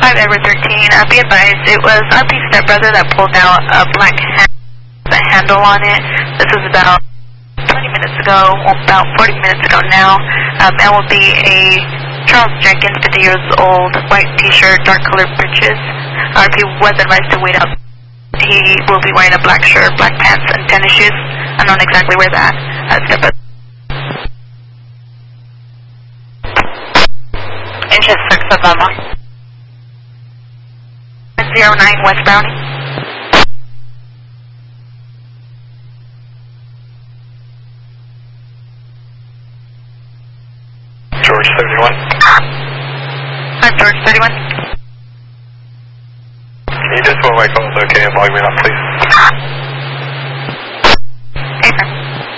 5 Edward 13, be advised, it was RP's stepbrother that pulled out a black handle on it. This was about 20 minutes ago, well, about 40 minutes ago now. It will be a Charles Jenkins, 50 years old, white t-shirt, dark colored breeches. RP was advised to wait out. He will be wearing a black shirt, black pants, and tennis shoes. Unknown exactly where that stepbrother. Inches 6 of Loma. 09 West Browning. George 71. I'm George 31. Can you just put my phone okay and log me up, please? Affirm.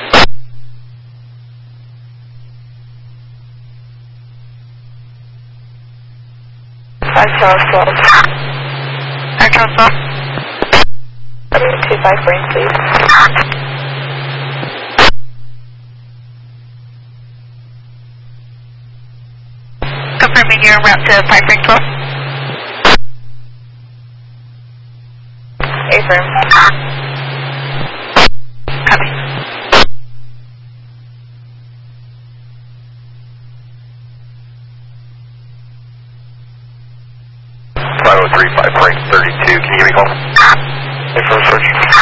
Charles 12. Charles 12. 25 frame, please. Confirming your route to 5 frame 12. Affirm. Copy. Frame 32. Can you give me a call? Affirm, search.